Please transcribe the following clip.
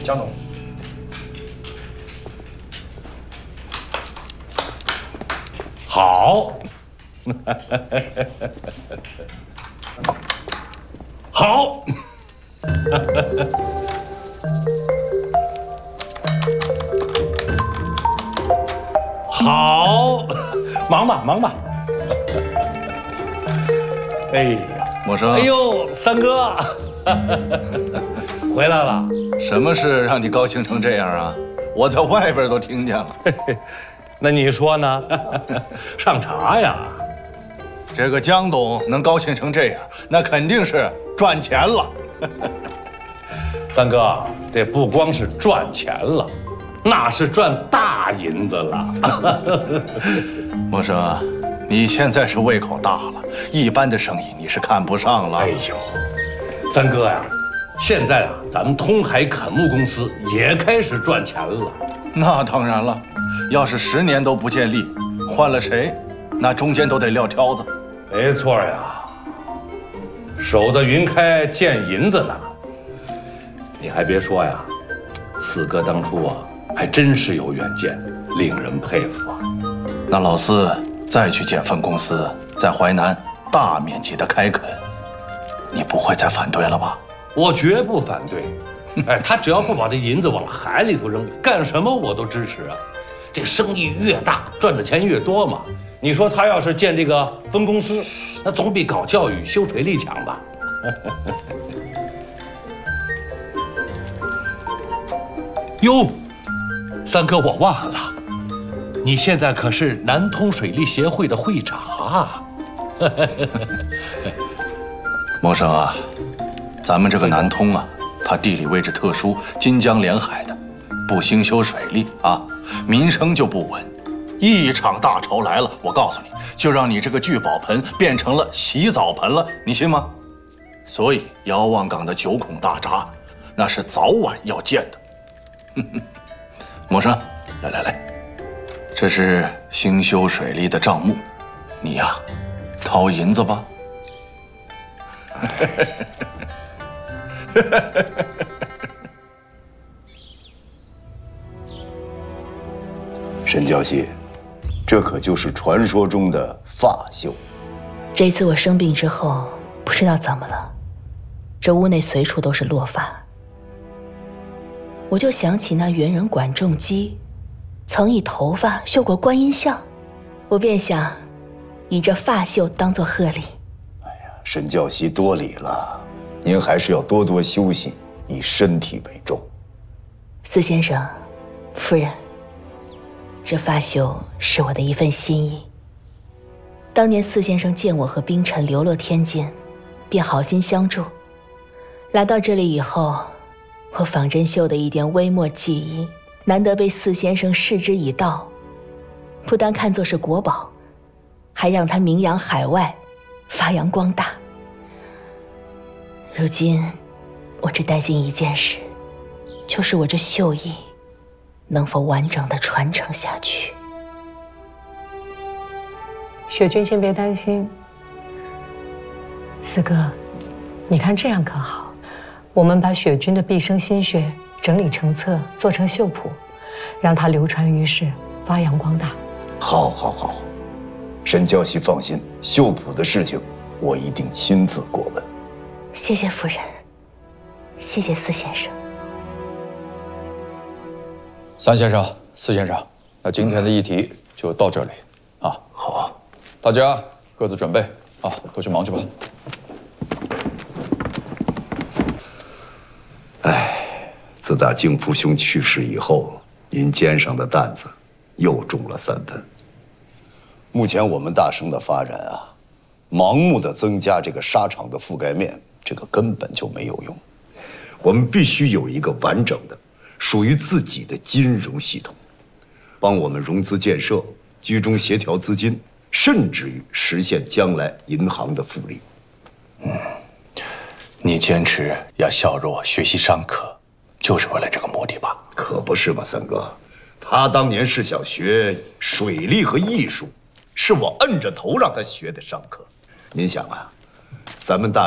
江总。 好，好，好，忙吧，忙吧。哎呀， 默生， 哎呦，三哥，回来了。 什么事让你高兴成这样啊？我在外边都听见了。 那你说呢？上茶呀？ 这个江董能高兴成这样，那肯定是赚钱了。 三哥，这不光是赚钱了，那是赚大银子了。 默生啊，你现在是胃口大了，一般的生意你是看不上了。 哎呦，三哥呀，现在啊，咱们通海垦牧公司也开始赚钱了。 那当然了，要是10年都不见利，换了谁，那中间都得撂挑子。 没错呀，守得云开见银子呢。你还别说呀，四哥当初啊，还真是有远见，令人佩服啊。 那老四再去建分公司，在淮南大面积的开垦，你不会再反对了吧？ 我绝不反对。哎，他只要不把这银子往海里头扔，干什么我都支持啊。这生意越大，赚的钱越多嘛。你说他要是建这个分公司，那总比搞教育修水利强吧？哟，三哥，我忘了，你现在可是南通水利协会的会长啊。 默生啊，咱们这个南通啊，它地理位置特殊，金江连海的，不兴修水利啊，民生就不稳。一场大潮来了，我告诉你，就让你这个聚宝盆变成了洗澡盆了，你信吗？所以遥望港的9孔大闸，那是早晚要建的。默生，来，这是兴修水利的账目，你呀，掏银子吧。 沈教习，这可就是传说中的发绣。 这一次我生病之后，不知道怎么了，这屋内随处都是落发。我就想起那猿人管仲基，曾以头发绣过观音像，我便想以这发绣当作贺礼。 沈教习多礼了，您还是要多多休息，以身体为重。 司先生，夫人，这发绣是我的一份心意。当年司先生见我和冰尘流落天间，便好心相助。来到这里以后，我仿真绣的一点微末技艺，难得被司先生视之以道，不单看作是国宝，还让它名扬海外，发扬光大。如今我只担心一件事，就是我这绣艺能否完整的传承下去。 雪君先别担心，四哥，你看这样可好？我们把雪君的毕生心血整理成册，做成绣谱，让它流传于世，发扬光大。 好，沈教习放心，绣谱的事情我一定亲自过问。 谢谢夫人，谢谢司先生。 三先生、四先生，那今天的议题就到这里啊。 好， 大家各自准备啊，都去忙去吧。 自打敬父兄去世以后，您肩上的担子又重了3分。目前我们大生的发展啊，盲目的增加这个纱厂的覆盖面，这个根本就没有用。我们必须有一个完整的、属于自己的金融系统，帮我们融资建设、居中协调资金，甚至于实现将来银行的复利。 你坚持要削弱学习上课，就是为了这个目的吧？ 可不是嘛，三哥，他当年是想学水利和艺术，是我摁着头让他学的上课。您想啊，咱们大